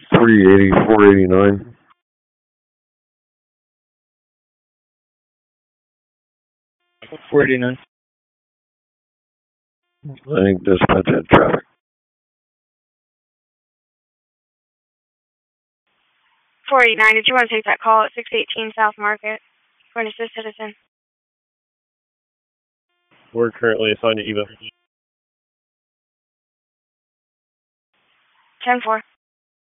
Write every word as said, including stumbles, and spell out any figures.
three eighty, four eighty-nine. four eighty-nine. I think dispatch had traffic. four eighty-nine, did you want to take that call at six eighteen South Market for an assist citizen? We're currently assigned to E V A. ten four.